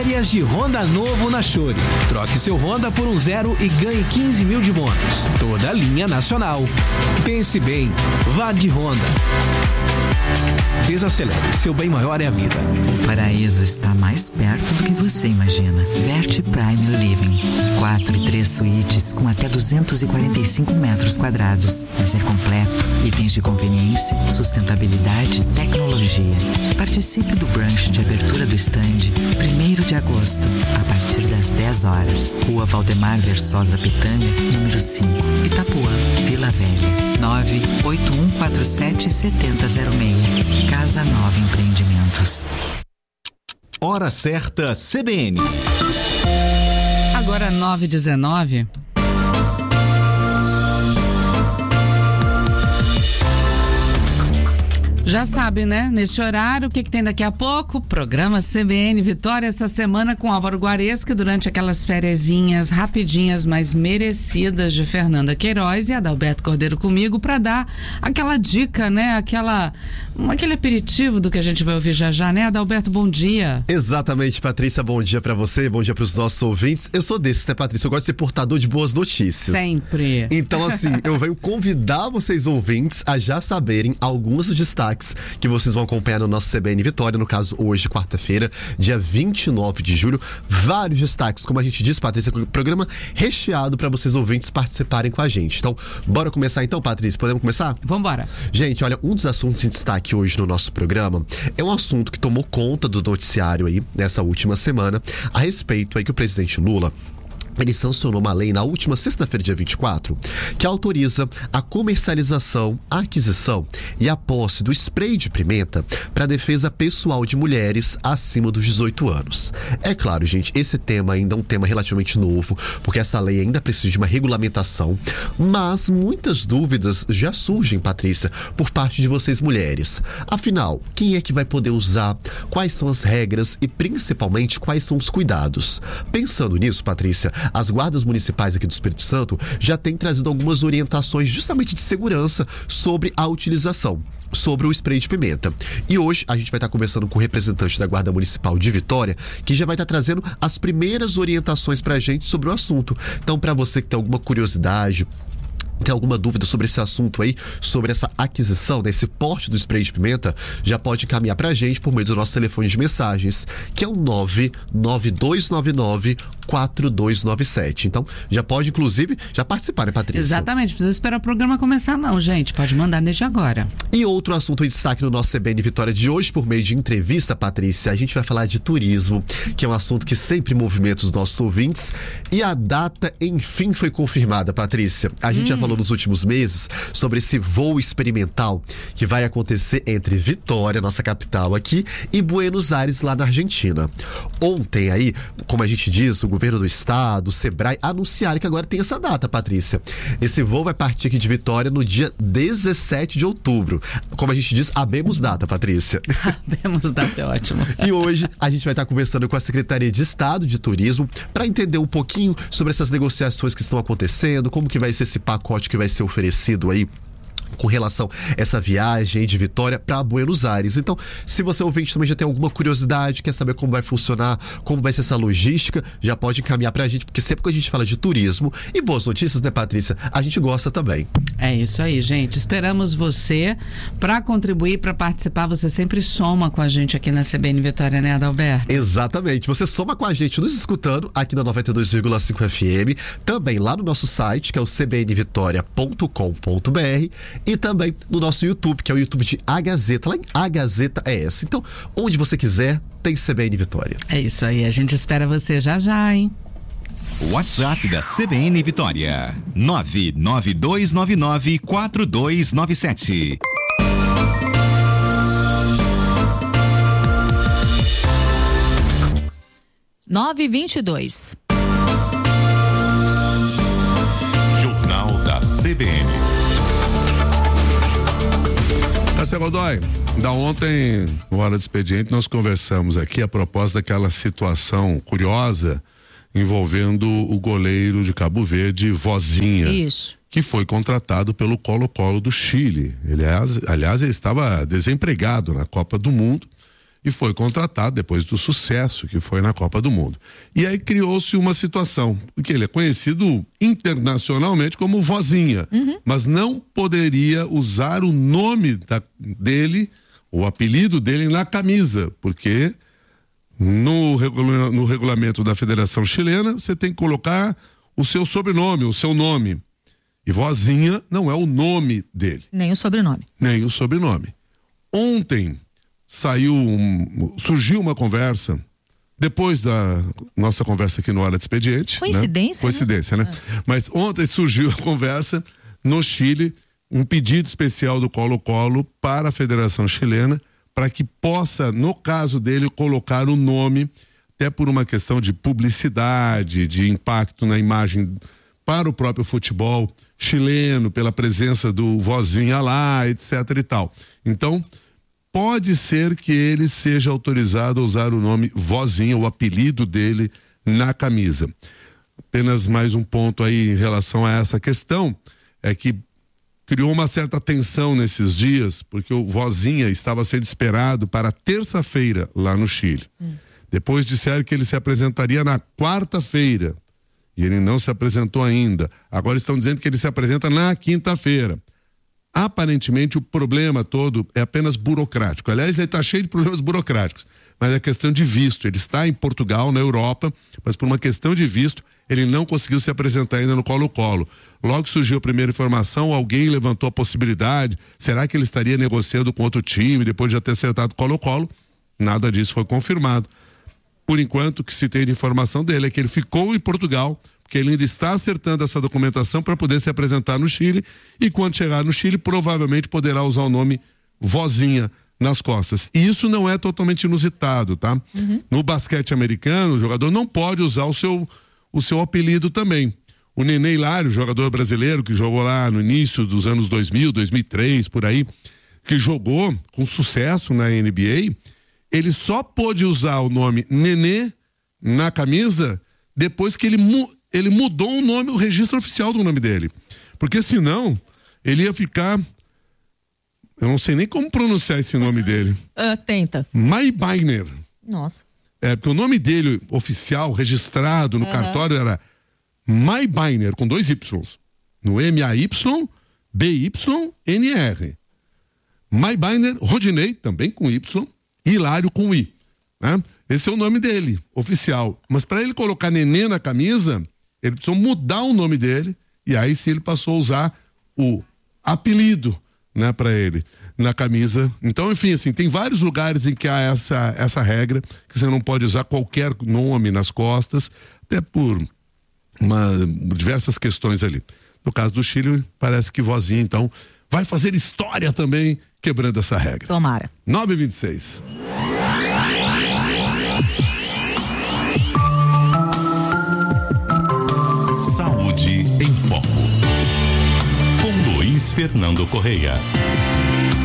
Férias de Honda novo na Chore. Troque seu Honda por um zero e ganhe 15 mil de bônus. Toda a linha nacional. Pense bem, vá de Honda. Desacelere, seu bem maior é a vida. O paraíso está mais perto do que você imagina. Vert Prime Living. 4 e 3 suítes com até 245 metros quadrados. Lazer completo, itens de conveniência, sustentabilidade e tecnologia. Participe do brunch de abertura do estande 1º de agosto, a partir das 10 horas. Rua Valdemar Versosa Pitanga, número 5, Itapuã, Vila Velha. 981477006. Casa Nova Empreendimentos. Hora certa CBN. Agora 9h19. Já sabe, né? Neste horário, o que tem daqui a pouco? Programa CBN Vitória essa semana com Álvaro Guaresca, durante aquelas fériasinhas rapidinhas, mas merecidas de Fernanda Queiroz e Adalberto Cordeiro comigo para dar aquela dica, né? Aquele aperitivo do que a gente vai ouvir já, né? Adalberto, bom dia. Exatamente, Patrícia, bom dia pra você, bom dia pros nossos ouvintes. Eu sou desses, né, Patrícia? Eu gosto de ser portador de boas notícias. Sempre. Então, assim, eu venho convidar vocês ouvintes a já saberem alguns dos destaques que vocês vão acompanhar no nosso CBN Vitória, no caso hoje, quarta-feira, dia 29 de julho. Vários destaques, como a gente disse, Patrícia, programa recheado pra vocês ouvintes participarem com a gente. Então, bora começar então, Patrícia? Podemos começar? Vambora. Gente, olha, um dos assuntos em destaque hoje no nosso programa é um assunto que tomou conta do noticiário aí nessa última semana, a respeito aí que o presidente Lula, ele sancionou uma lei na última sexta-feira, dia 24, que autoriza a comercialização, a aquisição e a posse do spray de pimenta para defesa pessoal de mulheres acima dos 18 anos. É claro, gente, esse tema ainda é um tema relativamente novo, porque essa lei ainda precisa de uma regulamentação, mas muitas dúvidas já surgem, Patrícia, por parte de vocês mulheres. Afinal, quem é que vai poder usar? Quais são as regras e, principalmente, quais são os cuidados? Pensando nisso, Patrícia, as guardas municipais aqui do Espírito Santo já têm trazido algumas orientações justamente de segurança sobre a utilização, sobre o spray de pimenta. E hoje a gente vai estar conversando com o representante da Guarda Municipal de Vitória, que já vai estar trazendo as primeiras orientações pra gente sobre o assunto. Então, para você que tem alguma curiosidade, tem alguma dúvida sobre esse assunto aí, sobre essa aquisição, né, esse porte do spray de pimenta, já pode encaminhar pra gente por meio do nosso telefone de mensagens, que é o 99299-4297. Então, já pode, inclusive, já participar, né, Patrícia? Exatamente, precisa esperar o programa começar não, gente, pode mandar desde agora. E outro assunto em destaque no nosso CBN Vitória de hoje, por meio de entrevista, Patrícia, a gente vai falar de turismo, que é um assunto que sempre movimenta os nossos ouvintes, e a data, enfim, foi confirmada, Patrícia. A gente já falou nos últimos meses sobre esse voo experimental que vai acontecer entre Vitória, nossa capital aqui, e Buenos Aires, lá na Argentina. Ontem aí, como a gente diz, o governo do estado, o Sebrae, anunciaram que agora tem essa data, Patrícia. Esse voo vai partir aqui de Vitória no dia 17 de outubro. Como a gente diz, habemos data, Patrícia. Habemos data, é ótimo. E hoje a gente vai estar conversando com a Secretaria de Estado de Turismo para entender um pouquinho sobre essas negociações que estão acontecendo, como que vai ser esse pacote que vai ser oferecido aí com relação a essa viagem de Vitória para Buenos Aires. Então, se você ouvinte também já tem alguma curiosidade, quer saber como vai funcionar, como vai ser essa logística, já pode encaminhar pra gente, porque sempre que a gente fala de turismo e boas notícias, né, Patrícia, a gente gosta também. É isso aí, gente. Esperamos você para contribuir, para participar. Você sempre soma com a gente aqui na CBN Vitória, né, Adalberto? Exatamente. Você soma com a gente nos escutando aqui na 92,5 FM, também lá no nosso site, que é o cbnvitoria.com.br, e também no nosso YouTube, que é o YouTube de A Gazeta, lá em A Gazeta é essa. Então, onde você quiser, tem CBN Vitória. É isso aí, a gente espera você já, hein? WhatsApp da CBN Vitória, 99299-4297. Jornal da CBN. Cássia Godoy, da ontem, no Hora do Expediente, nós conversamos aqui a propósito daquela situação curiosa envolvendo o goleiro de Cabo Verde, Vozinha. Isso. Que foi contratado pelo Colo-Colo do Chile. Ele, aliás, ele estava desempregado na Copa do Mundo e foi contratado depois do sucesso que foi na Copa do Mundo. E aí criou-se uma situação, porque ele é conhecido internacionalmente como Vozinha, mas não poderia usar o nome dele, o apelido dele na camisa, porque no regulamento da Federação Chilena você tem que colocar o seu sobrenome, o seu nome. E Vozinha não é o nome dele. Nem o sobrenome. Nem o sobrenome. Ontem surgiu uma conversa, depois da nossa conversa aqui no Hora de Expediente. Coincidência? Né? Coincidência, né? Mas ontem surgiu a conversa no Chile, um pedido especial do Colo-Colo para a Federação Chilena, para que possa, no caso dele, colocar o nome, até por uma questão de publicidade, de impacto na imagem para o próprio futebol chileno, pela presença do Vozinha lá, etc e tal. Então, pode ser que ele seja autorizado a usar o nome Vozinha, o apelido dele, na camisa. Apenas mais um ponto aí em relação a essa questão, é que criou uma certa tensão nesses dias, porque o Vozinha estava sendo esperado para terça-feira lá no Chile. Depois disseram que ele se apresentaria na quarta-feira, e ele não se apresentou ainda. Agora estão dizendo que ele se apresenta na quinta-feira. Aparentemente o problema todo é apenas burocrático. Aliás, ele está cheio de problemas burocráticos, mas é questão de visto. Ele está em Portugal, na Europa, mas por uma questão de visto ele não conseguiu se apresentar ainda no Colo-Colo. Logo que surgiu a primeira informação, alguém levantou a possibilidade, será que ele estaria negociando com outro time depois de já ter acertado o Colo-Colo? Nada disso foi confirmado. Por enquanto, o que se tem de informação dele é que ele ficou em Portugal, porque ele ainda está acertando essa documentação para poder se apresentar no Chile, e quando chegar no Chile, provavelmente poderá usar o nome Vozinha nas costas. E isso não é totalmente inusitado, tá? No basquete americano, o jogador não pode usar o seu apelido também. O Nenê Hilário, jogador brasileiro que jogou lá no início dos anos 2000, 2003, por aí, que jogou com sucesso na NBA, ele só pôde usar o nome Nenê na camisa depois que ele mudou o nome, o registro oficial do nome dele. Porque senão, ele ia ficar... Eu não sei nem como pronunciar esse nome dele. Tenta. Maybainer. Nossa. Porque o nome dele, oficial, registrado no cartório, era Maybainer, com 2 Ys. No M-A-Y-B-Y-N-R. Maybainer Rodinei, também com Y, Hilário com I. Né? Esse é o nome dele, oficial. Mas para ele colocar Nenê na camisa, ele precisou mudar o nome dele, e aí sim ele passou a usar o apelido, né, para ele na camisa. Então, enfim, assim, tem vários lugares em que há essa regra, que você não pode usar qualquer nome nas costas, até por diversas questões ali. No caso do Chile, parece que Vozinha, então, vai fazer história também, quebrando essa regra. Tomara. 9h26. Saúde em Foco, com Luiz Fernando Correia.